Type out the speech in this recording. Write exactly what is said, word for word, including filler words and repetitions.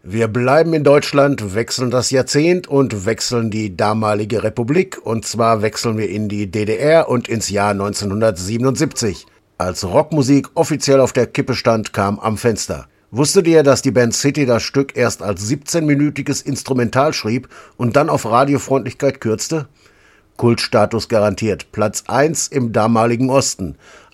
Wir bleiben in Deutschland, wechseln das Jahrzehnt und wechseln die damalige Republik. Und zwar wechseln wir in die D D R und ins Jahr neunzehnhundertsiebenundsiebzig. Als Rockmusik offiziell auf der Kippe stand, kam Am Fenster. Wusstet ihr, dass die Band City das Stück erst als siebzehnminütiges Instrumental schrieb und dann auf Radiofreundlichkeit kürzte? Kultstatus garantiert, Platz eins im damaligen Osten.